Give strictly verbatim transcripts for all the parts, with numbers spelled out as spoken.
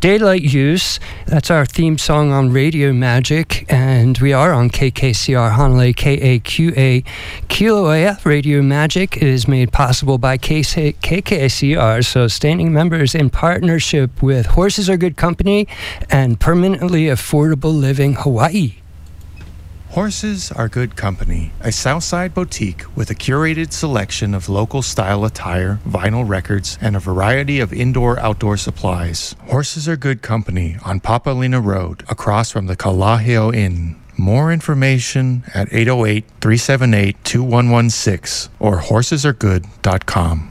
Daylight Use. That's our theme song on Radio Magic, and we are on K K C R Honolulu, K A Q A Kilauea. Radio Magic is made possible by K K C R, so standing members in partnership with Horses Are Good Company and Permanently Affordable Living Hawaii. Horses Are Good Company, a Southside boutique with a curated selection of local style attire, vinyl records, and a variety of indoor-outdoor supplies. Horses Are Good Company on Papalina Road, across from the Kalaheo Inn. More information at eight oh eight, three seven eight, two one one six or horses are good dot com.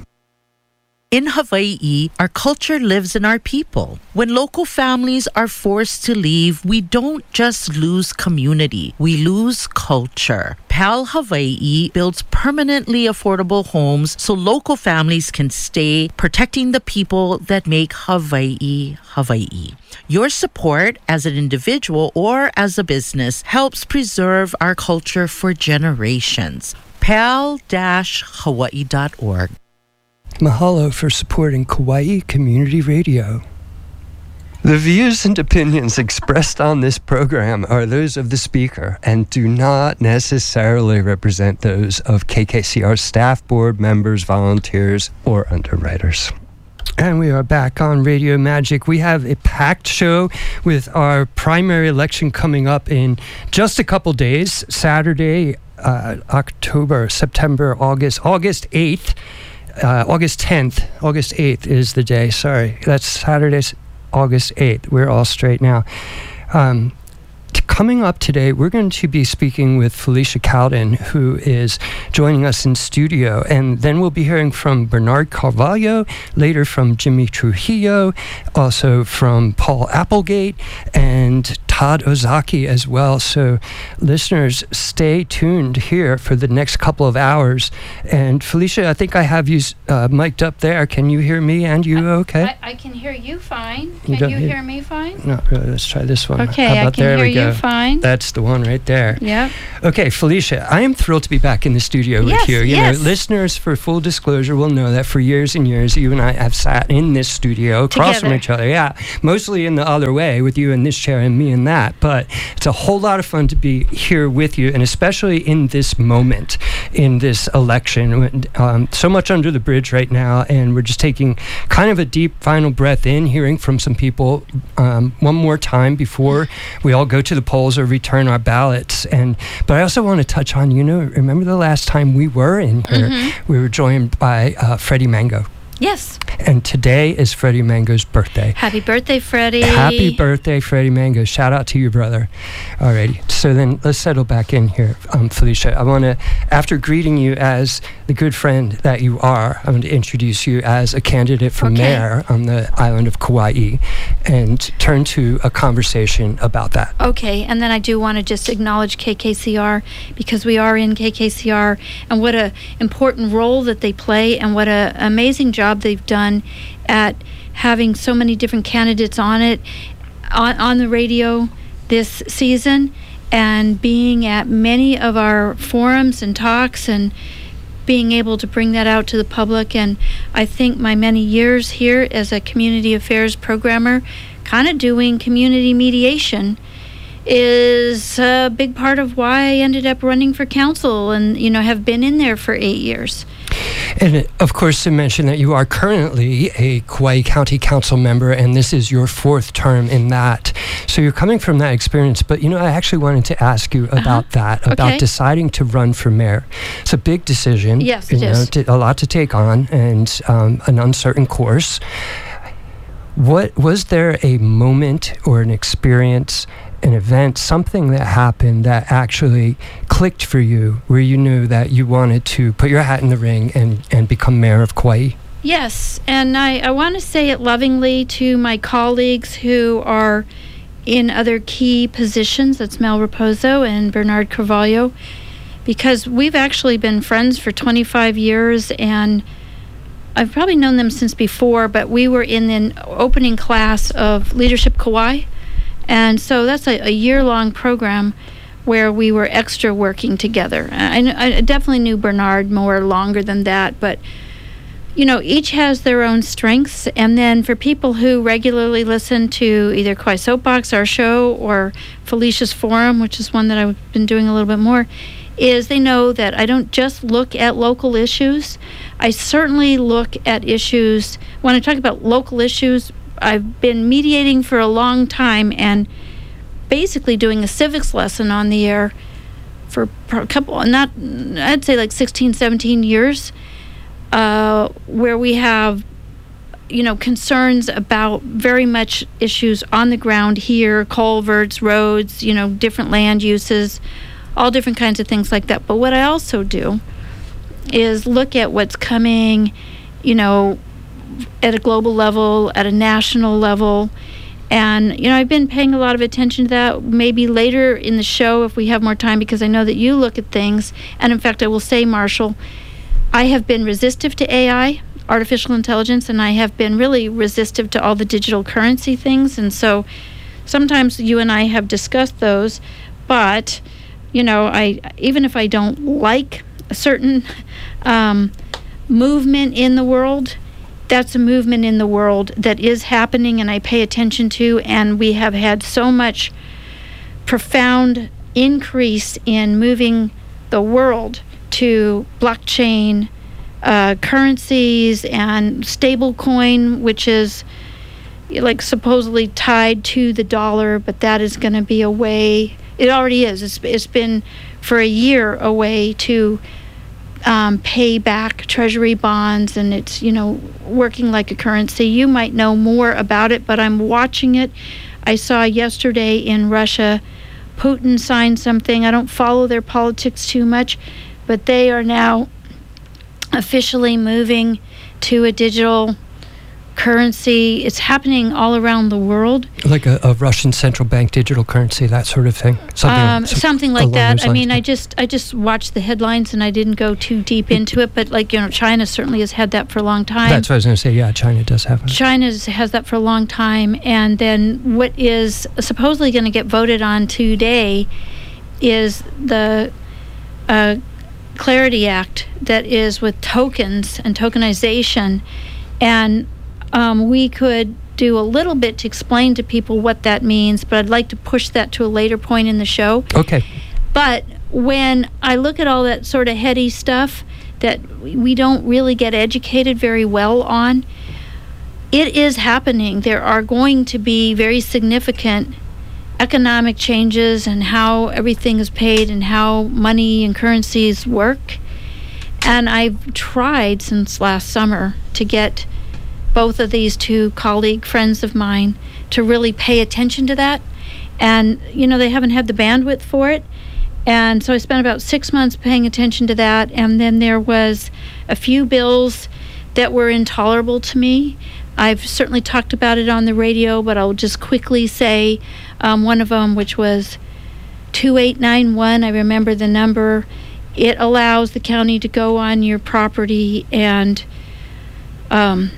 In Hawaii, our culture lives in our people. When local families are forced to leave, we don't just lose community, we lose culture. PAL Hawaii builds permanently affordable homes so local families can stay, protecting the people that make Hawaii, Hawaii. Your support as an individual or as a business helps preserve our culture for generations. pal dash hawaii dot org. Mahalo for supporting Kauai Community Radio. The views and opinions expressed on this program are those of the speaker and do not necessarily represent those of K K C R staff, board members, volunteers, or underwriters. And we are back on Radio Magic. We have a packed show with our primary election coming up in just a couple days. Saturday, uh, October, September, August, August eighth. Uh, August tenth, August eighth is the day. Sorry, that's Saturday, August eighth. We're all straight now. Um, t- coming up today, we're going to be speaking with Felicia Cowden, who is joining us in studio. And then we'll be hearing from Bernard Carvalho, later from Jimmy Trujillo, also from Paul Applegate, and Todd Ozaki as well. So listeners, stay tuned here for the next couple of hours. And Felicia, I think I have you uh, mic'd up there. Can you hear me and you I, okay? I, I can hear you fine. Can you, you hear, hear me fine? Not really. Let's try this one. Okay, How about I can there hear we go. you fine. That's the one right there. Yep. Okay, Felicia, I am thrilled to be back in the studio yes, with you. You yes. know, listeners, for full disclosure, will know that for years and years, you and I have sat in this studio across Together. from each other. Yeah, mostly in the other way with you in this chair and me in that. But it's a whole lot of fun to be here with you, and especially in this moment, in this election. Um, so much under the bridge right now, and we're just taking kind of a deep final breath in, hearing from some people um, one more time before we all go to the polls or return our ballots. And but I also want to touch on, you know, remember the last time we were in here, mm-hmm. we were joined by uh, Freddie Mango. Yes. And today is Freddie Mango's birthday. Happy birthday, Freddie. Happy birthday, Freddie Mango. Shout out to you, brother. Alrighty. So then let's settle back in here, um, Felicia. I want to, after greeting you as the good friend that you are, I'm going to introduce you as a candidate for okay. mayor on the island of Kauai and turn to a conversation about that. Okay. And then I do want to just acknowledge K K C R, because we are in K K C R, and what a important role that they play, and what a amazing job they've done at having so many different candidates on it, on, on the radio this season, and being at many of our forums and talks, and being able to bring that out to the public. And I think my many years here as a community affairs programmer, kind of doing community mediation, is a big part of why I ended up running for council, and, you know, have been in there for eight years. And of course, to mention that you are currently a Kauai County Council member, and this is your fourth term in that. So you're coming from that experience. But, you know, I actually wanted to ask you about uh-huh. that, about okay. deciding to run for mayor. It's a big decision. Yes, you it know, is. To, a lot to take on, and um, an uncertain course. What was there a moment or an experience, an event, something that happened that actually clicked for you, where you knew that you wanted to put your hat in the ring and, and become mayor of Kauai? Yes, and I, I want to say it lovingly to my colleagues who are in other key positions. That's Mel Raposo and Bernard Carvalho, because we've actually been friends for twenty-five years, and I've probably known them since before, but we were in the opening class of Leadership Kauai. And so that's a, a year-long program where we were extra working together. I, I definitely knew Bernard more longer than that, but you know, each has their own strengths. And then for people who regularly listen to either Kauai Soapbox, our show, or Felicia's Forum, which is one that I've been doing a little bit more, is they know that I don't just look at local issues. I certainly look at issues. When I talk about local issues, I've been mediating for a long time and basically doing a civics lesson on the air for a couple, not, I'd say like sixteen, seventeen years, uh, where we have, you know, concerns about very much issues on the ground here, culverts, roads, you know, different land uses, all different kinds of things like that. But what I also do is look at what's coming, you know, at a global level, at a national level. And, you know, I've been paying a lot of attention to that. Maybe later in the show, if we have more time, because I know that you look at things. And in fact, I will say, Marshall, I have been resistive to A I, artificial intelligence, and I have been really resistive to all the digital currency things. And so sometimes you and I have discussed those. But, you know, I even if I don't like a certain um, movement in the world, that's a movement in the world that is happening and I pay attention to, and we have had so much profound increase in moving the world to blockchain uh, currencies and stablecoin, which is like supposedly tied to the dollar, but that is going to be a way, it already is, it's, it's been for a year a way to Um, pay back treasury bonds, and it's, you know, working like a currency. You might know more about it, but I'm watching it. I saw yesterday in Russia, Putin signed something. I don't follow their politics too much, but they are now officially moving to a digital currency. It's happening all around the world. Like a, a Russian central bank digital currency, that sort of thing. Something, um, some, something like that. I mean, lines. I just I just watched the headlines and I didn't go too deep into it. But like, you know, China certainly has had that for a long time. That's what I was going to say. Yeah, China does have it. China has that for a long time. And then what is supposedly going to get voted on today is the uh, Clarity Act that is with tokens and tokenization. And Um, we could do a little bit to explain to people what that means, but I'd like to push that to a later point in the show. Okay. But when I look at all that sort of heady stuff that we don't really get educated very well on, it is happening. There are going to be very significant economic changes in how everything is paid and how money and currencies work. And I've tried since last summer to get both of these two colleague friends of mine to really pay attention to that. And, you know, they haven't had the bandwidth for it. And so I spent about six months paying attention to that. And then there was a few bills that were intolerable to me. I've certainly talked about it on the radio, but I'll just quickly say um, one of them, which was two eight nine one, I remember the number. It allows the county to go on your property and um,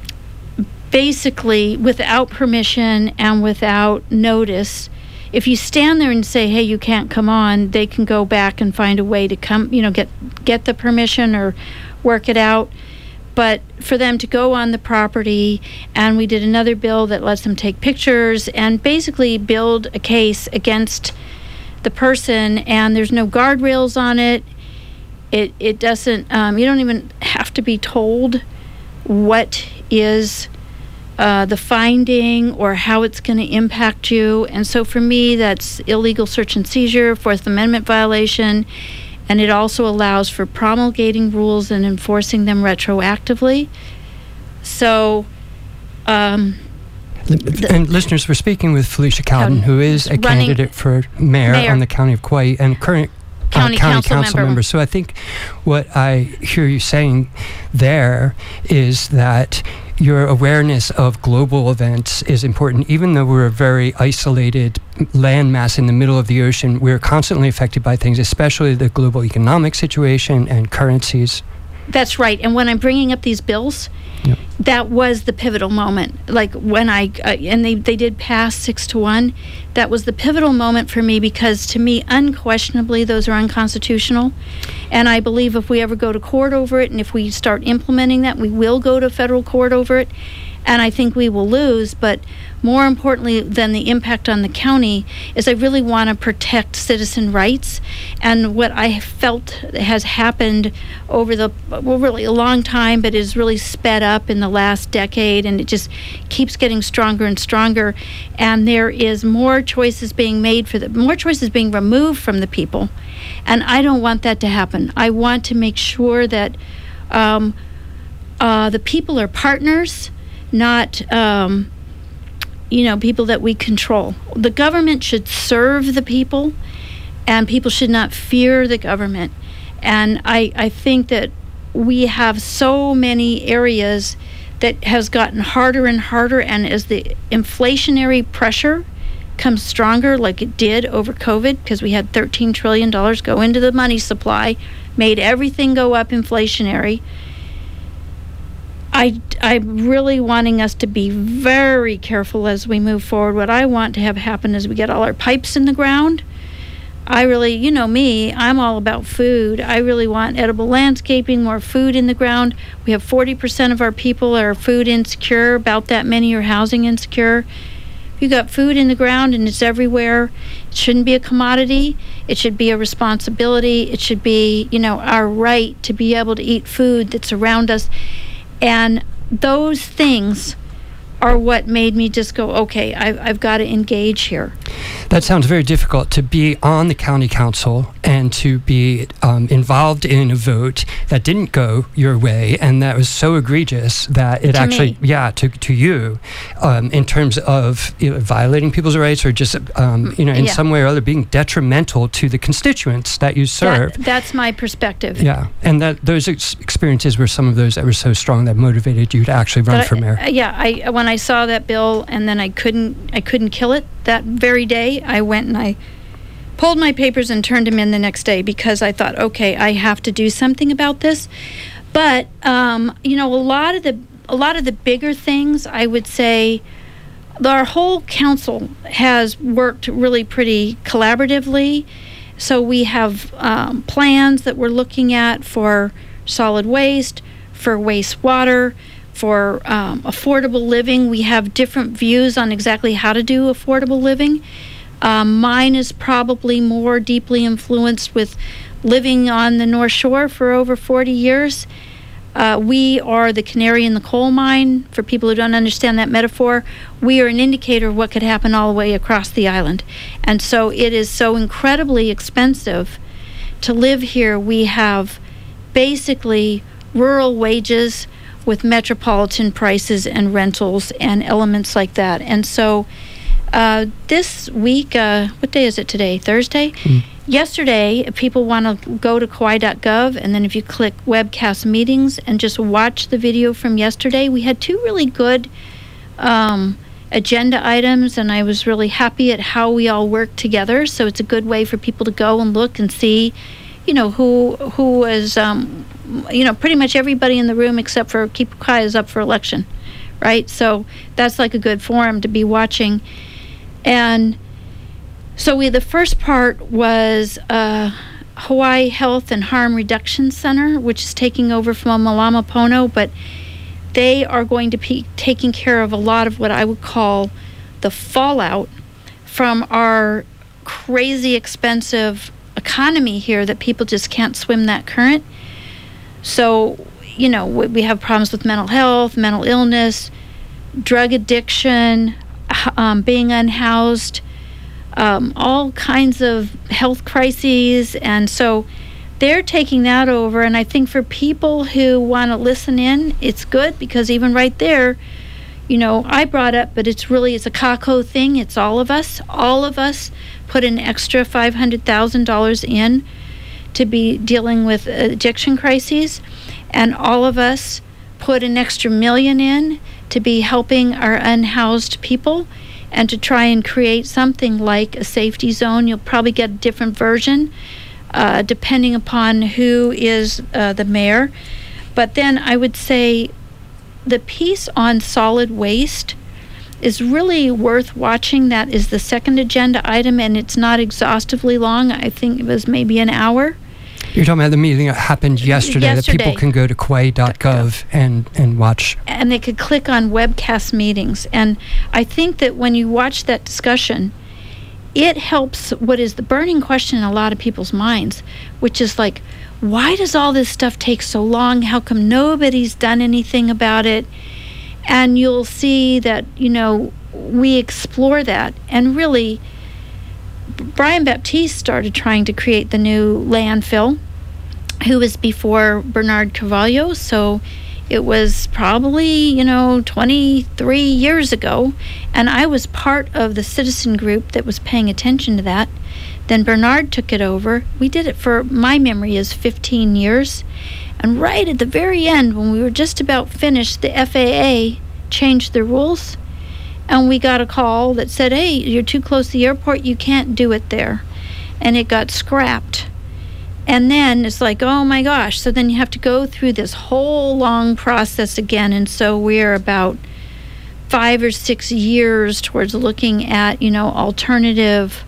basically, without permission and without notice, if you stand there and say, hey, you can't come on, they can go back and find a way to come, you know, get get the permission or work it out. But for them to go on the property, and we did another bill that lets them take pictures and basically build a case against the person, and there's no guardrails on it. It, it doesn't, um, you don't even have to be told what is Uh, the finding or how it's going to impact you. And so for me, that's illegal search and seizure, Fourth Amendment violation, and it also allows for promulgating rules and enforcing them retroactively. So, um, and listeners, we're speaking with Felicia Cowden, who is a candidate for mayor, mayor on the County of Kauai and current County, uh, county council, council member. member. So I think what I hear you saying there is that your awareness of global events is important. Even though we're a very isolated landmass in the middle of the ocean, we're constantly affected by things, especially the global economic situation and currencies. That's right. And when I'm bringing up these bills, yep. that was the pivotal moment. Like when I, uh, and they, they did pass six to one, that was the pivotal moment for me, because to me, unquestionably, those are unconstitutional. And I believe if we ever go to court over it, and if we start implementing that, we will go to federal court over it. And I think we will lose, but more importantly than the impact on the county is I really want to protect citizen rights. And what I felt has happened over the, well, really a long time, but is really sped up in the last decade, and it just keeps getting stronger and stronger. And there is more choices being made for the, more choices being removed from the people. And I don't want that to happen. I want to make sure that um, uh, the people are partners, not, um, you know, people that we control. The government should serve the people, and people should not fear the government. And I, I think that we have so many areas that has gotten harder and harder, and as the inflationary pressure comes stronger, like it did over COVID, because we had thirteen trillion dollars go into the money supply, made everything go up inflationary. I, I'm really wanting us to be very careful as we move forward. What I want to have happen is we get all our pipes in the ground. I really, you know me, I'm all about food. I really want edible landscaping, more food in the ground. We have forty percent of our people are food insecure, about that many are housing insecure. If you got food in the ground and it's everywhere, it shouldn't be a commodity. It should be a responsibility. It should be, you know, our right to be able to eat food that's around us. And those things are what made me just go, okay, I've, I've got to engage here. That sounds very difficult, to be on the county council and to be um, involved in a vote that didn't go your way, and that was so egregious that it to actually, me. yeah, to to you, um, in terms of, you know, violating people's rights, or just, um, you know, in yeah. some way or other being detrimental to the constituents that you serve. That, that's my perspective. Yeah, and that those ex- experiences were some of those that were so strong that motivated you to actually run But for I, mayor. uh, yeah, I when I saw that bill, and then I couldn't, I couldn't kill it that very day. I went and I pulled my papers and turned them in the next day, because I thought, okay, I have to do something about this. But um, you know, a lot of the a lot of the bigger things, I would say, our whole council has worked really pretty collaboratively. So we have um, plans that we're looking at for solid waste, for wastewater, for um, affordable living. We have different views on exactly how to do affordable living. Um, mine is probably more deeply influenced with living on the North Shore for over forty years. Uh, we are the canary in the coal mine. For people who don't understand that metaphor, we are an indicator of what could happen all the way across the island. And so it is so incredibly expensive to live here. We have basically rural wages with metropolitan prices and rentals and elements like that. And so uh, this week, uh, what day is it today? Thursday? Mm. Yesterday, if people want to go to Kauai dot gov, and then if you click webcast meetings and just watch the video from yesterday, we had two really good um, agenda items, and I was really happy at how we all worked together. So it's a good way for people to go and look and see, you know, who who is, um, you know, pretty much everybody in the room except for Keep Kauai is up for election, right? So that's like a good forum to be watching. And so we, the first part was uh, Hawaii Health and Harm Reduction Center, which is taking over from Malama Pono, but they are going to be taking care of a lot of what I would call the fallout from our crazy expensive economy here, that people just can't swim that current. So, you know, we have problems with mental health, mental illness, drug addiction, um, being unhoused, um, all kinds of health crises. And so they're taking that over. And I think for people who want to listen in, it's good, because even right there, you know, I brought up, but it's really, it's a Kako thing. It's all of us. All of us put an extra five hundred thousand dollars in to be dealing with addiction crises. And all of us put an extra million in to be helping our unhoused people, and to try and create something like a safety zone. You'll probably get a different version uh, depending upon who is uh, the mayor. But then I would say the piece on solid waste is really worth watching. That is the second agenda item, and it's not exhaustively long. I think it was maybe an hour. You're talking about the meeting that happened yesterday, yesterday. that people can go to kauai dot gov and, and watch. And they could click on webcast meetings. And I think that when you watch that discussion, it helps what is the burning question in a lot of people's minds, which is like, why does all this stuff take so long? How come nobody's done anything about it? And you'll see that, you know, we explore that. And really, Brian Baptiste started trying to create the new landfill, who was before Bernard Carvalho. So it was probably, you know, twenty-three years ago. And I was part of the citizen group that was paying attention to that. Then Bernard took it over. We did it for, my memory is fifteen years. And right at the very end, when we were just about finished, the F A A changed the rules. And we got a call that said, hey, you're too close to the airport, you can't do it there. And it got scrapped. And then it's like, oh my gosh. So then you have to go through this whole long process again. And so we're about five or six years towards looking at, you know, alternative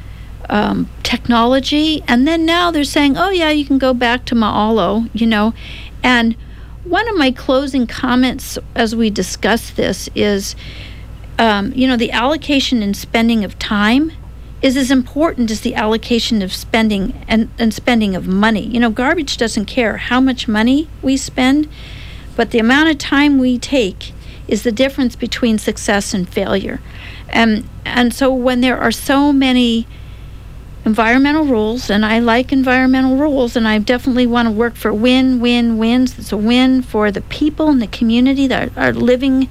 um, technology. And then now they're saying, oh yeah, you can go back to Ma'alo, you know. And one of my closing comments as we discuss this is, Um, you know, the allocation and spending of time is as important as the allocation of spending and, and spending of money. You know, garbage doesn't care how much money we spend, but the amount of time we take is the difference between success and failure. And, and so when there are so many environmental rules, and I like environmental rules, and I definitely want to work for win, win, wins. It's a win for the people in the community that are, are living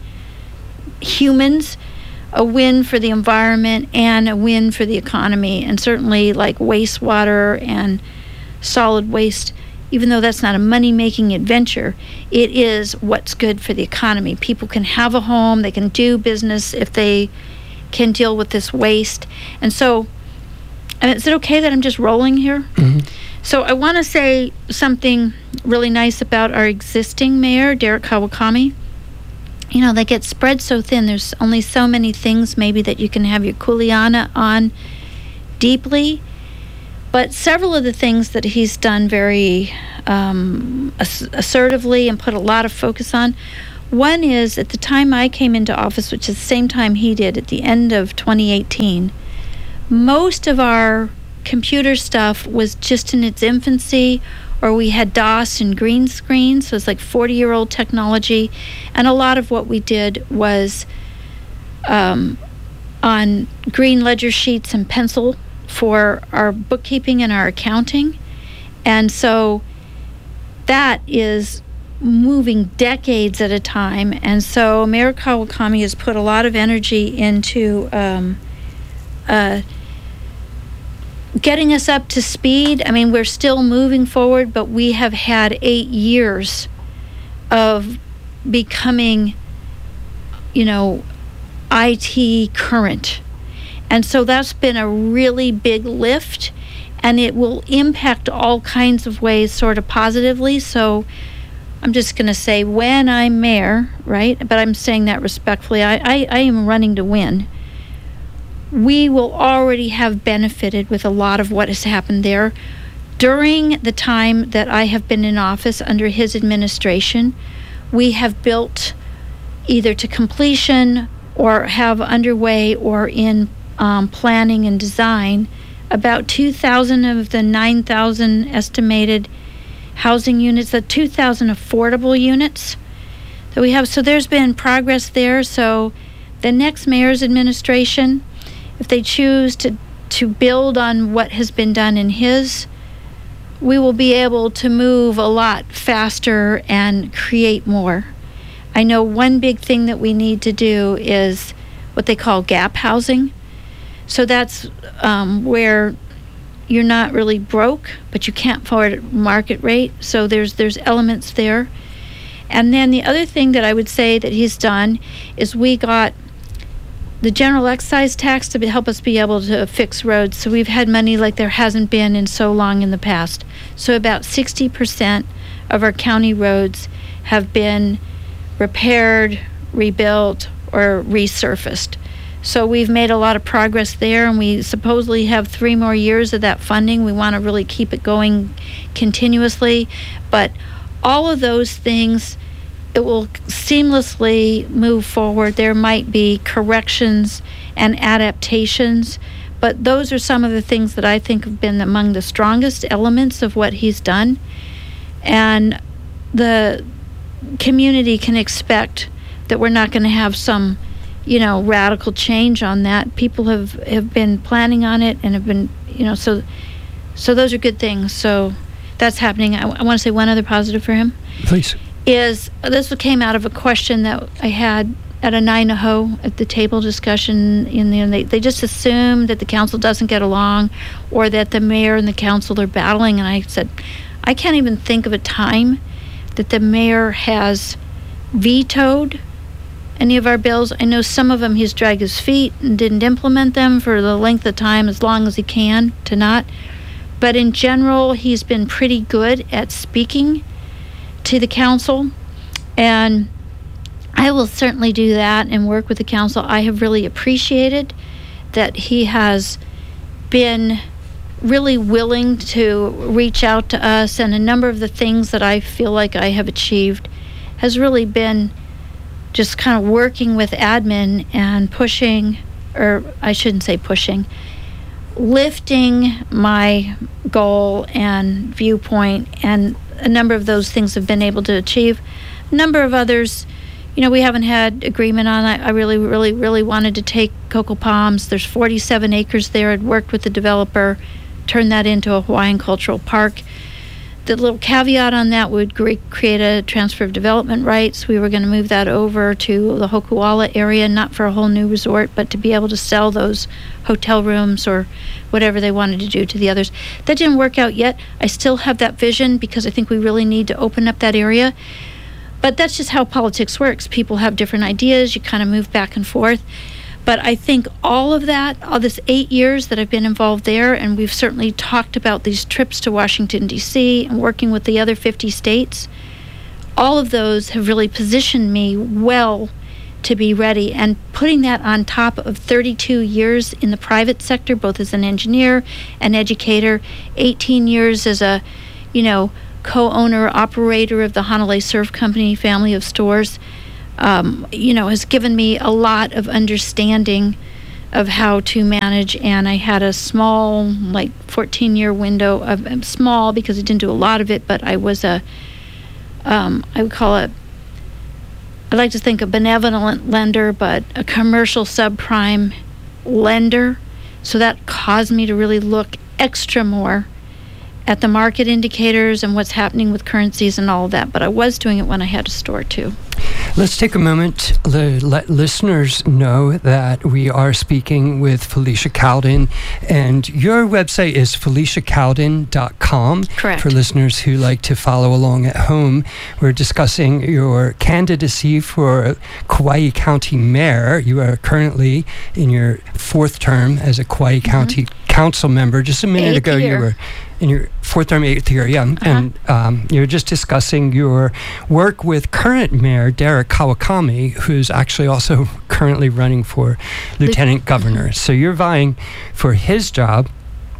humans, a win for the environment, and a win for the economy. And certainly like wastewater and solid waste, even though that's not a money-making adventure, it is what's good for the economy. People can have a home, they can do business if they can deal with this waste. And so, and is it okay that I'm just rolling here? Mm-hmm. So I want to say something really nice about our existing mayor, Derek Kawakami. You know, they get spread so thin. There's only so many things maybe that you can have your kuleana on deeply. But several of the things that he's done very um, ass- assertively and put a lot of focus on. One is at the time I came into office, which is the same time he did at the end of twenty eighteen, most of our computer stuff was just in its infancy, or we had DOS and green screen, so it's like forty-year-old technology. And a lot of what we did was um, on green ledger sheets and pencil for our bookkeeping and our accounting. And so that is moving decades at a time. And so Mayor Kawakami has put a lot of energy into um, uh, getting us up to speed. I mean, we're still moving forward, but we have had eight years of becoming, you know, I T current. And so that's been a really big lift, and it will impact all kinds of ways sort of positively. So I'm just going to say when I'm mayor, right? But I'm saying that respectfully. I, I, I am running to win. We will already have benefited with a lot of what has happened there. During the time that I have been in office under his administration, we have built either to completion or have underway or in um, planning and design about two thousand of the nine thousand estimated housing units, the two thousand affordable units that we have. So there's been progress there. So the next mayor's administration, if they choose to, to build on what has been done in his, we will be able to move a lot faster and create more. I know one big thing that we need to do is what they call gap housing. So that's um, where you're not really broke, but you can't afford market rate. So there's there's elements there. And then the other thing that I would say that he's done is we got the general excise tax to be, help us be able to fix roads. So we've had money like there hasn't been in so long in the past. So about sixty percent of our county roads have been repaired, rebuilt, or resurfaced. So we've made a lot of progress there, and we supposedly have three more years of that funding. We want to really keep it going continuously. But all of those things, it will seamlessly move forward. There might be corrections and adaptations, but those are some of the things that I think have been among the strongest elements of what he's done. And the community can expect that we're not going to have some, you know, radical change on that. People have, have been planning on it and have been, you know, so so those are good things. So that's happening. I, I want to say one other positive for him. Please. Is this came out of a question that I had at a nine-a-ho at the table discussion. In the, they, they just assume that the council doesn't get along or that the mayor and the council are battling. And I said, I can't even think of a time that the mayor has vetoed any of our bills. I know some of them he's dragged his feet and didn't implement them for the length of time, as long as he can to not. But in general, he's been pretty good at speaking to the council, and I will certainly do that and work with the council. I have really appreciated that he has been really willing to reach out to us, and a number of the things that I feel like I have achieved has really been just kind of working with admin and pushing, or I shouldn't say pushing, lifting my goal and viewpoint, and a number of those things have been able to achieve. A number of others, you know, we haven't had agreement on. I, I really, really, really wanted to take Cocoa Palms. There's forty-seven acres there. I'd worked with the developer, turned that into a Hawaiian cultural park. The little caveat on that would cre- create a transfer of development rights. We were going to move that over to the Hokuala area, not for a whole new resort, but to be able to sell those hotel rooms or whatever they wanted to do to the others. That didn't work out yet. I still have that vision because I think we really need to open up that area. But that's just how politics works. People have different ideas. You kind of move back and forth. But I think all of that, all this eight years that I've been involved there, and we've certainly talked about these trips to Washington, D C, and working with the other fifty states, all of those have really positioned me well to be ready. And putting that on top of thirty-two years in the private sector, both as an engineer, an educator, eighteen years as a, you know, co-owner, operator of the Hanalei Surf Company family of stores, Um, you know, has given me a lot of understanding of how to manage. And I had a small, like fourteen-year window of um, small because I didn't do a lot of it, but I was a, um, I would call it, I like to think a benevolent lender, but a commercial subprime lender. So that caused me to really look extra more at the market indicators and what's happening with currencies and all of that. But I was doing it when I had a store too. Let's take a moment to let listeners know that we are speaking with Felicia Cowden, and your website is felicia cowden dot com. Correct. For listeners who like to follow along at home, we're discussing your candidacy for Kauai County Mayor. You are currently in your fourth term as a Kauai mm-hmm. County Council member. Just a minute eighth ago, year. you were in your fourth term, eighth year, yeah. Uh-huh. And um, you're just discussing your work with current Mayor Derek Kawakami, who's actually also currently running for Lieutenant Governor. So you're vying for his job.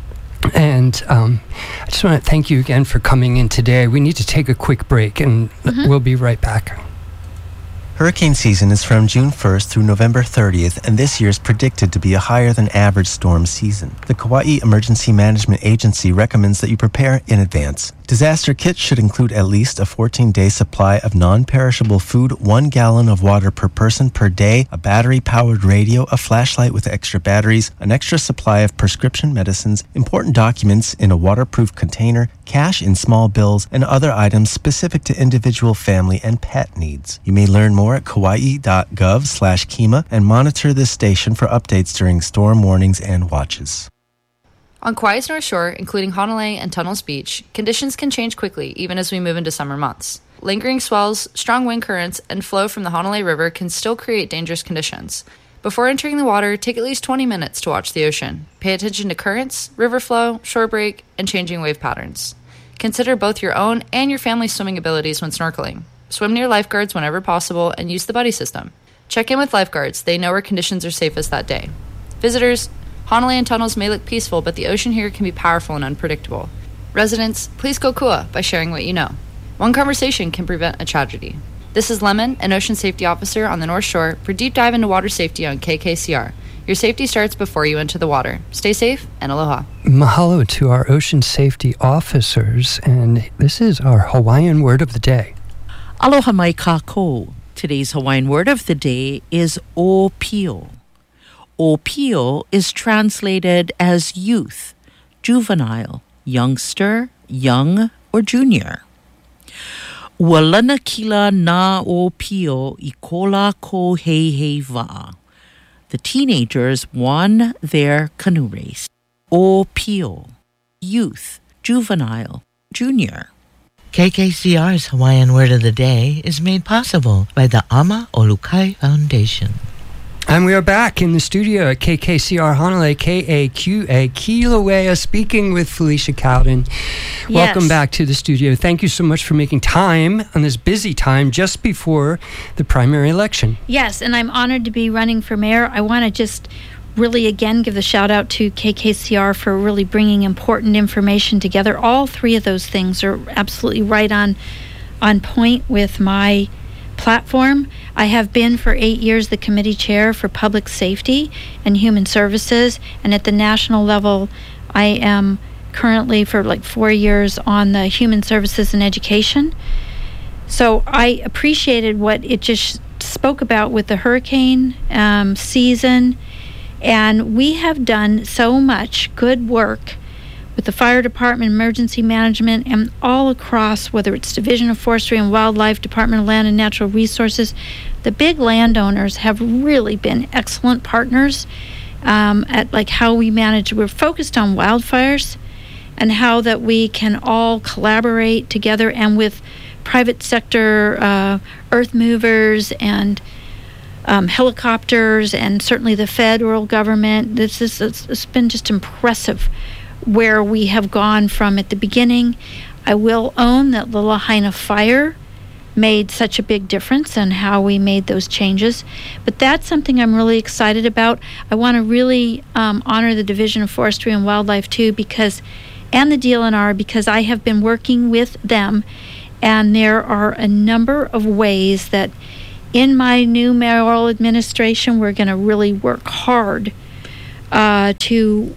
And um, I just want to thank you again for coming in today. We need to take a quick break, and mm-hmm. we'll be right back. Hurricane season is from June first through November thirtieth, and this year is predicted to be a higher than average storm season. The Kauai Emergency Management Agency recommends that you prepare in advance. Disaster kits should include at least a fourteen-day supply of non-perishable food, one gallon of water per person per day, a battery-powered radio, a flashlight with extra batteries, an extra supply of prescription medicines, important documents in a waterproof container, cash in small bills, and other items specific to individual family and pet needs. You may learn more at kauai.gov slash Kima and monitor this station for updates during storm warnings and watches. On Kauai's North Shore, including Hanalei and Tunnels Beach, conditions can change quickly even as we move into summer months. Lingering swells, strong wind currents, and flow from the Hanalei River can still create dangerous conditions. Before entering the water, take at least twenty minutes to watch the ocean. Pay attention to currents, river flow, shore break, and changing wave patterns. Consider both your own and your family's swimming abilities when snorkeling. Swim near lifeguards whenever possible and use the buddy system. Check in with lifeguards. They know where conditions are safest that day. Visitors, Honilayan tunnels may look peaceful, but the ocean here can be powerful and unpredictable. Residents, please go kua by sharing what you know. One conversation can prevent a tragedy. This is Lemon, an ocean safety officer on the North Shore, for Deep Dive into Water Safety on K K C R. Your safety starts before you enter the water. Stay safe and aloha. Mahalo to our ocean safety officers, and this is our Hawaiian word of the day. Aloha mai kākou. Today's Hawaiian word of the day is opio. Opio is translated as youth, juvenile, youngster, young, or junior. Walana kila na opio I kola ko hei hei wa'a. The teenagers won their canoe race. Opio, youth, juvenile, junior. K K C R's Hawaiian Word of the Day is made possible by the Ama Olukai Foundation. And we are back in the studio at K K C R Honolulu, K A Q A, Kilauea, speaking with Felicia Cowden. Yes. Welcome back to the studio. Thank you so much for making time on this busy time just before the primary election. Yes, and I'm honored to be running for mayor. I want to just really again give the shout out to K K C R for really bringing important information together. All three of those things are absolutely right on on point with my platform. I have been for eight years the committee chair for public safety and human services, and at the national level I am currently for like four years on the human services and education. So I appreciated what it just spoke about with the hurricane um, season, and we have done so much good work with the fire department, emergency management, and all across, whether it's Division of Forestry and Wildlife, Department of Land and Natural Resources. The big landowners have really been excellent partners um, at like how we manage. We're focused on wildfires and how that we can all collaborate together, and with private sector uh, earth movers and um, helicopters, and certainly the federal government. This is it's, it's been just impressive where we have gone from at the beginning. I will own that the Lahaina fire made such a big difference in how we made those changes. But that's something I'm really excited about. I want to really um, honor the Division of Forestry and Wildlife too, because, and the D L N R, because I have been working with them, and there are a number of ways that in my new mayoral administration we're going to really work hard uh, to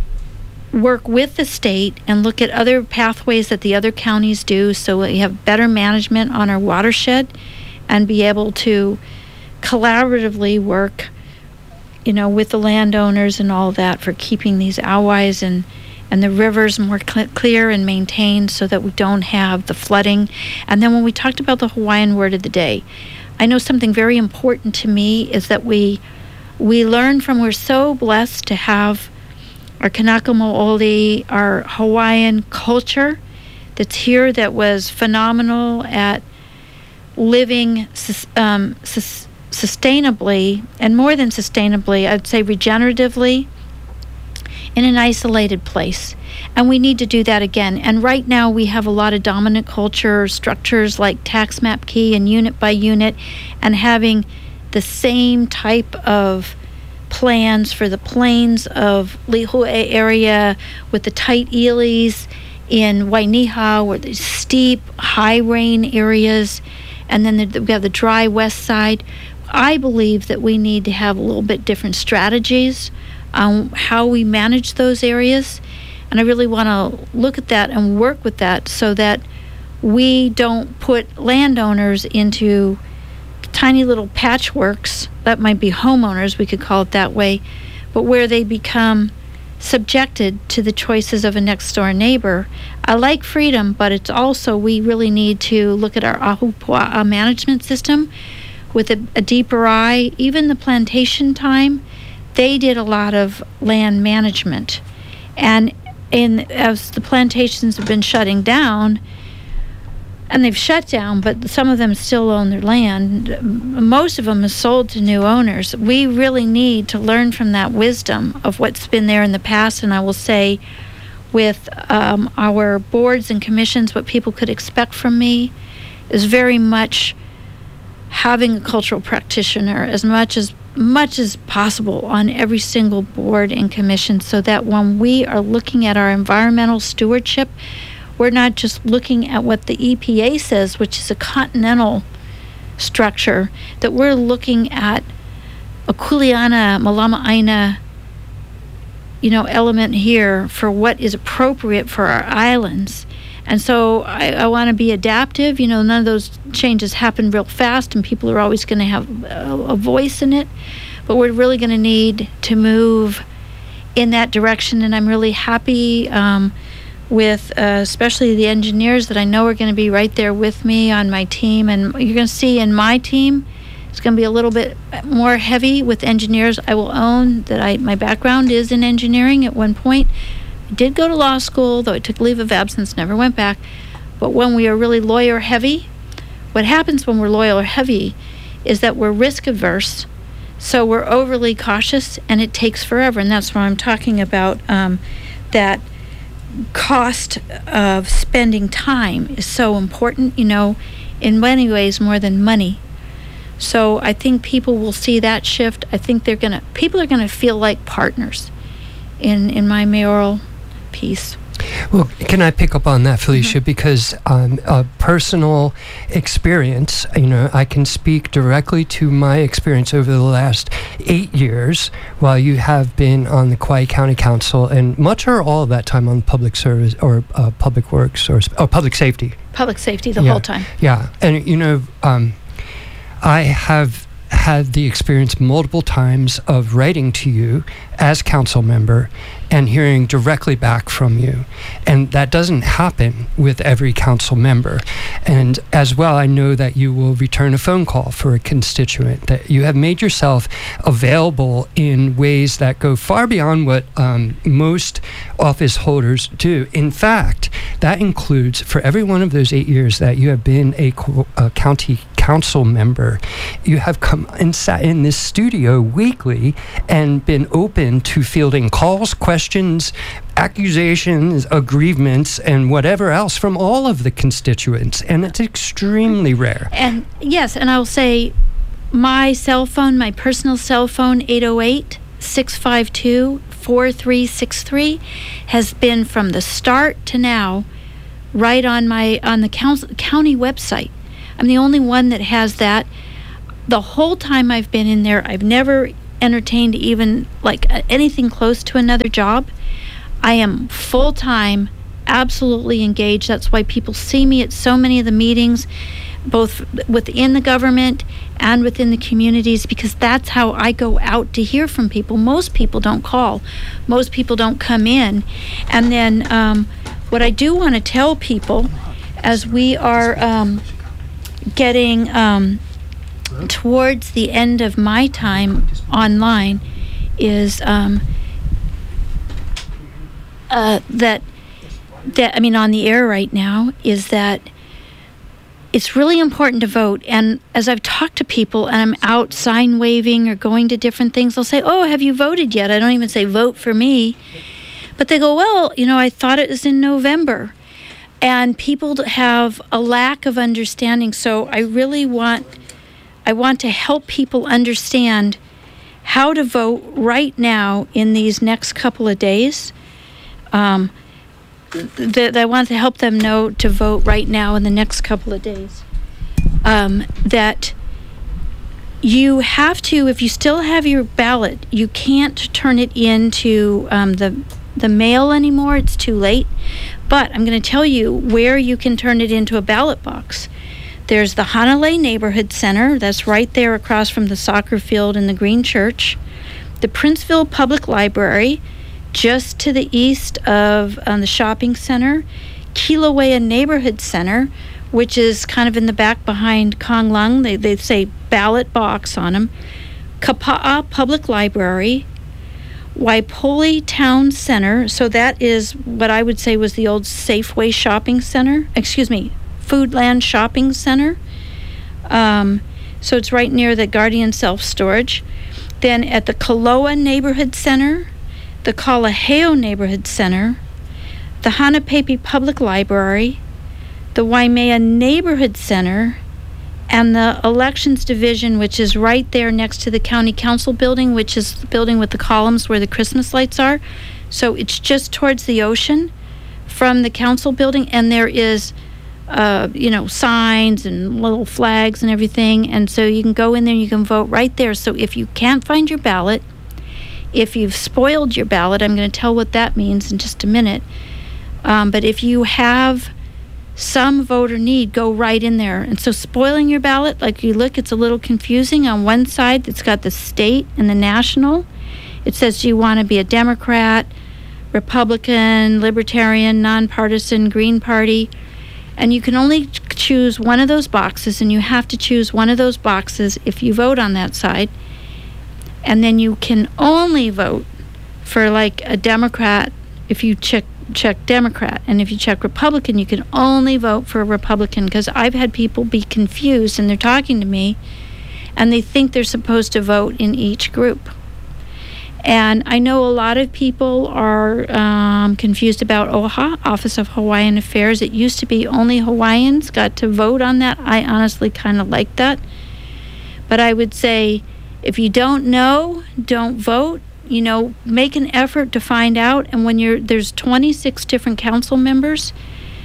work with the state and look at other pathways that the other counties do, so we have better management on our watershed and be able to collaboratively work, you know, with the landowners and all that for keeping these awas and and the rivers more cl- clear and maintained, so that we don't have the flooding. And then when we talked about the Hawaiian word of the day, I know something very important to me is that we we learn from, we're so blessed to have our Kanaka Mo'oli, our Hawaiian culture that's here, that was phenomenal at living um, sus- sustainably, and more than sustainably, I'd say regeneratively, in an isolated place. And we need to do that again. And right now we have a lot of dominant culture structures like tax map key and unit by unit, and having the same type of plans for the plains of Lihue area with the tight eilies in Wainiha, where there's steep, high rain areas, and then the, we have the dry west side. I believe that we need to have a little bit different strategies on how we manage those areas, and I really want to look at that and work with that so that we don't put landowners into tiny little patchworks. That might be homeowners, we could call it that way, but where they become subjected to the choices of a next door neighbor. I like freedom, but it's also, we really need to look at our ahupua'a management system with a, a deeper eye. Even the plantation time, they did a lot of land management, and in as the plantations have been shutting down, and they've shut down, but some of them still own their land. Most of them is sold to new owners. We really need to learn from that wisdom of what's been there in the past. And I will say, with um, our boards and commissions, what people could expect from me is very much having a cultural practitioner as much as much as possible on every single board and commission, so that when we are looking at our environmental stewardship, we're not just looking at what the E P A says, which is a continental structure, that we're looking at a Kuleana Malama Aina, you know, element here for what is appropriate for our islands. And so I, I want to be adaptive. You know, none of those changes happen real fast, and people are always going to have a, a voice in it. But we're really going to need to move in that direction. And I'm really happy um, with uh, especially the engineers that I know are going to be right there with me on my team. And you're going to see in my team, it's going to be a little bit more heavy with engineers. I will own that I my background is in engineering at one point. I did go to law school, though I took leave of absence, never went back. But when we are really lawyer heavy, what happens when we're lawyer heavy is that we're risk averse. So we're overly cautious, and it takes forever. And that's what I'm talking about, um, that cost of spending time is so important, you know, in many ways more than money. So I think people will see that shift. I think they're gonna people are gonna feel like partners in in my mayoral piece. Well, can I pick up on that, Felicia? Mm-hmm. Because um, a personal experience, you know, I can speak directly to my experience over the last eight years while you have been on the Kauai County Council, and much or all of that time on public service or uh, public works or, or public safety. Public safety the yeah. whole time. Yeah. And, you know, um, I have had the experience multiple times of writing to you as council member and hearing directly back from you. And that doesn't happen with every council member. And as well, I know that you will return a phone call for a constituent, that you have made yourself available in ways that go far beyond what um, most office holders do. In fact, that includes for every one of those eight years that you have been a, a county council member, you have come and sat in this studio weekly and been open to fielding calls, questions, accusations, aggrievements, and whatever else from all of the constituents. And it's extremely rare. And yes, and I'll say my cell phone, my personal cell phone, eight oh eight, six five two, four three six three, has been from the start to now right on my on the council, county website. I'm the only one that has that. The whole time I've been in there, I've never entertained even like anything close to another job. I am full-time, absolutely engaged. That's why people see me at so many of the meetings, both within the government and within the communities, because that's how I go out to hear from people. Most people don't call. Most people don't come in. And then um, what I do want to tell people, as we are um, getting um, towards the end of my time online, is um, uh, that that I mean on the air right now, is that it's really important to vote. And as I've talked to people and I'm out sign waving or going to different things, they'll say, "Oh, have you voted yet?" I don't even say vote for me, but they go, "Well, you know, I thought it was in November." And people have a lack of understanding. So I really want, I want to help people understand how to vote right now in these next couple of days. Um, that I want to help them know to vote right now in the next couple of days. Um, that you have to, if you still have your ballot, you can't turn it into um, the the mail anymore. It's too late. But I'm going to tell you where you can turn it into a ballot box. There's the Hanalei Neighborhood Center. That's right there across from the soccer field and the Green Church. The Princeville Public Library, just to the east of um, the shopping center. Kilauea Neighborhood Center, which is kind of in the back behind Kong Lung. They, they say ballot box on them. Kapa'a Public Library. Waipoli Town Center, so that is what I would say was the old Safeway Shopping Center, excuse me, Foodland Shopping Center. Um, so it's right near the Guardian Self-Storage. Then at the Kaloa Neighborhood Center, the Kalaheo Neighborhood Center, the Hanapepe Public Library, the Waimea Neighborhood Center, and the Elections Division, which is right there next to the County Council building, which is the building with the columns where the Christmas lights are. So it's just towards the ocean from the council building, and there is, uh, you know, signs and little flags and everything. And so you can go in there and you can vote right there. So if you can't find your ballot, if you've spoiled your ballot, I'm going to tell what that means in just a minute. Um, but if you have some voter need, go right in there. And so spoiling your ballot, like you look, it's a little confusing. On one side, it's got the state and the national. It says you want to be a Democrat, Republican, Libertarian, Nonpartisan, Green Party. And you can only ch- choose one of those boxes, and you have to choose one of those boxes if you vote on that side. And then you can only vote for like a Democrat if you check check Democrat, and if you check Republican, you can only vote for a Republican, because I've had people be confused and they're talking to me and they think they're supposed to vote in each group. And I know a lot of people are um, confused about O H A, Office of Hawaiian Affairs. It used to be only Hawaiians got to vote on that. I honestly kind of like that. But I would say if you don't know, don't vote. You know, make an effort to find out. And when you're, there's twenty-six different council members.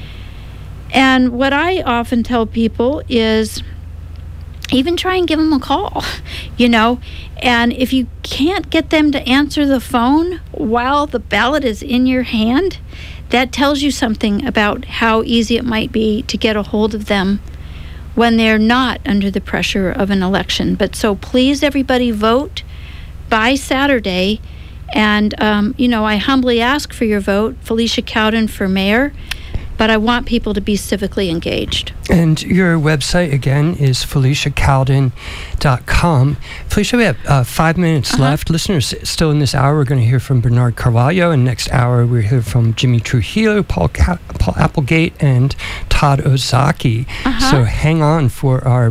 And what I often tell people is even try and give them a call, you know. And if you can't get them to answer the phone while the ballot is in your hand, that tells you something about how easy it might be to get a hold of them when they're not under the pressure of an election. But so please, everybody, vote by Saturday. And, um, you know, I humbly ask for your vote, Felicia Cowden for mayor, but I want people to be civically engaged. And your website, again, is felicia cowden dot com. Felicia, we have uh, five minutes uh-huh. left. Listeners, still in this hour, we're going to hear from Bernard Carvalho, and next hour we'll hear from Jimmy Trujillo, Paul, Ca- Paul Applegate, and Todd Ozaki. Uh-huh. So hang on for our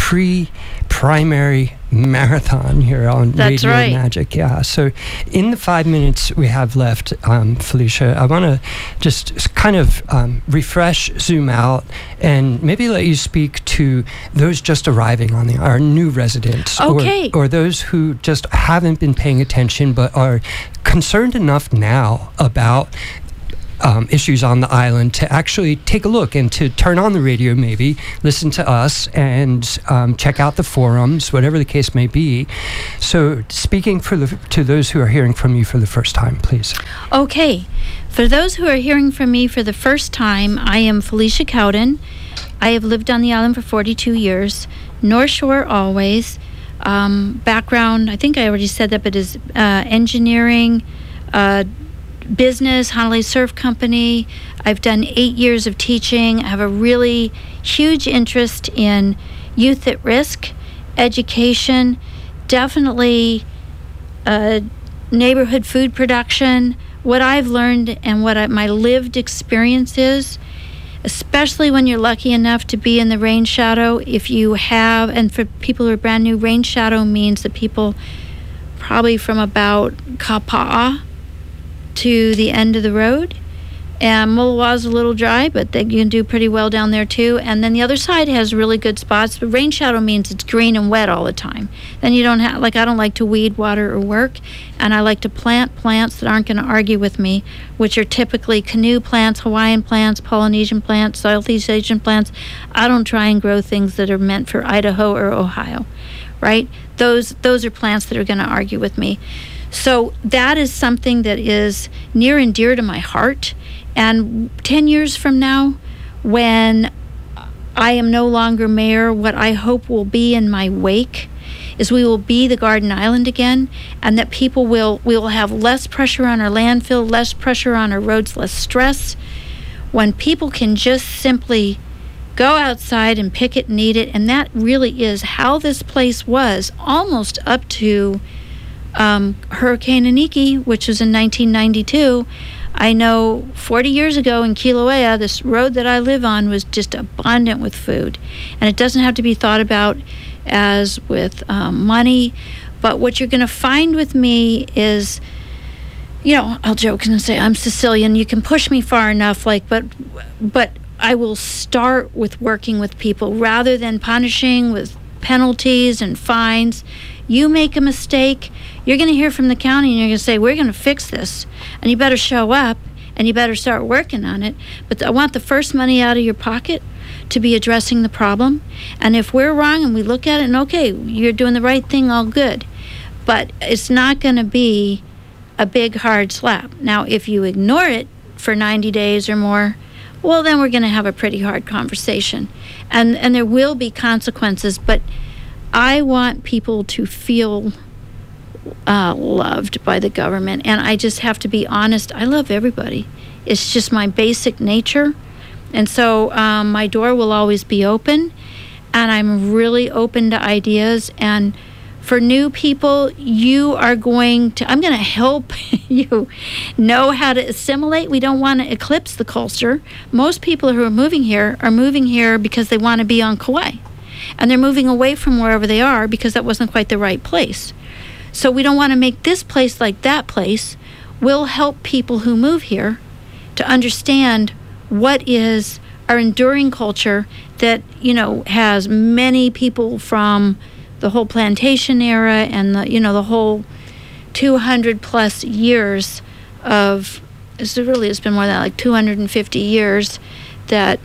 pre-primary marathon here on That's Radio right. Magic. Yeah. So in the five minutes we have left, um, Felicia, I want to just kind of um, refresh, zoom out, and maybe let you speak to those just arriving on the our new residents, okay. or, or those who just haven't been paying attention but are concerned enough now about Um, issues on the island to actually take a look and to turn on the radio, maybe listen to us and um, check out the forums, whatever the case may be. So speaking for the to those who are hearing from you for the first time, please. Okay. For those who are hearing from me for the first time, I am Felicia Cowden. I have lived on the island for forty-two years, North Shore always. Um, background, I think I already said that, but is uh, engineering, uh, business, Honolulu Surf Company. I've done eight years of teaching. I have a really huge interest in youth at risk, education, definitely uh, neighborhood food production. What I've learned and what I, my lived experience is, especially when you're lucky enough to be in the rain shadow, if you have, and for people who are brand new, rain shadow means that people probably from about Kapa'a to the end of the road. And Molowa's a little dry, but they can do pretty well down there too. And then the other side has really good spots. But rain shadow means it's green and wet all the time. Then you don't have, like, I don't like to weed, water, or work. And I like to plant plants that aren't going to argue with me, which are typically canoe plants, Hawaiian plants, Polynesian plants, Southeast Asian plants. I don't try and grow things that are meant for Idaho or Ohio, right? Those, those are plants that are going to argue with me. So that is something that is near and dear to my heart. And ten years from now, when I am no longer mayor, what I hope will be in my wake is we will be the Garden Island again, and that people will, we will have less pressure on our landfill, less pressure on our roads, less stress. When people can just simply go outside and pick it and eat it. And that really is how this place was almost up to Um, Hurricane Iniki, which was in nineteen ninety-two. I know forty years ago in Kilauea, this road that I live on was just abundant with food. And it doesn't have to be thought about as with um, money. But what you're going to find with me is, you know, I'll joke and say I'm Sicilian. You can push me far enough, like, but, but I will start with working with people rather than punishing with penalties and fines. You make a mistake, you're going to hear from the county and you're going to say, we're going to fix this. And you better show up and you better start working on it. But I want the first money out of your pocket to be addressing the problem. And if we're wrong and we look at it and, okay, you're doing the right thing, all good. But it's not going to be a big, hard slap. Now, if you ignore it for ninety days or more, well, then we're going to have a pretty hard conversation. And, and there will be consequences, but I want people to feel uh, loved by the government. And I just have to be honest, I love everybody. It's just my basic nature. And so um, my door will always be open, and I'm really open to ideas. And for new people, you are going to, I'm going to help you know how to assimilate. We don't want to eclipse the culture. Most people who are moving here are moving here because they want to be on Kauai. And they're moving away from wherever they are because that wasn't quite the right place. So we don't want to make this place like that place. We'll help people who move here to understand what is our enduring culture that, you know, has many people from the whole plantation era and the, you know, the whole two hundred plus years of, this really has been more than like two hundred fifty years that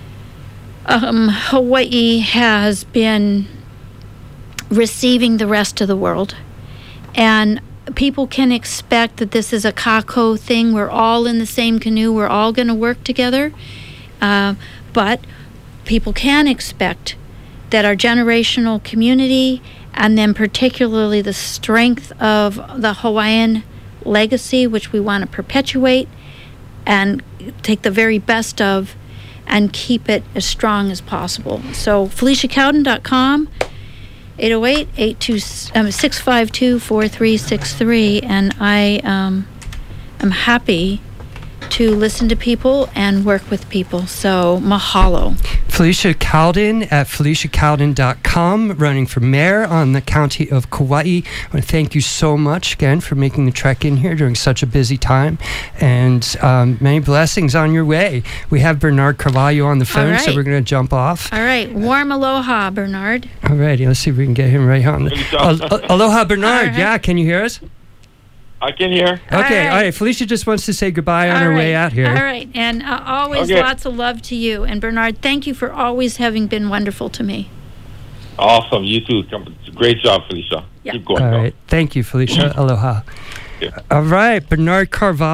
um, Hawaii has been receiving the rest of the world. And people can expect that this is a kako thing. We're all in the same canoe. We're all going to work together. Uh, but people can expect that our generational community, and then particularly the strength of the Hawaiian legacy, which we want to perpetuate and take the very best of and keep it as strong as possible. So Felicia Cowden dot com, eight oh eight, eight two, um, six five two, four three six three, and I um, am happy to listen to people and work with people. So mahalo. Felicia Cowden at Felicia Cowden dot com, running for mayor on the county of Kauai. I want to thank you so much again for making the trek in here during such a busy time, and um, many blessings on your way. We have Bernard Carvalho on the phone, right, so we're going to jump off. All right. Warm aloha, Bernard. All righty. Let's see if we can get him right on. The, uh, aloha, Bernard. Right. Yeah, can you hear us? I can hear. Okay, all right. all right. Felicia just wants to say goodbye on all her right. way out here. All right, and uh, always okay. lots of love to you. And Bernard, thank you for always having been wonderful to me. Awesome. You too. Great job, Felicia. Yeah. Keep going. All girl. right. Thank you, Felicia. Aloha. Yeah. All right, Bernard Carvalho.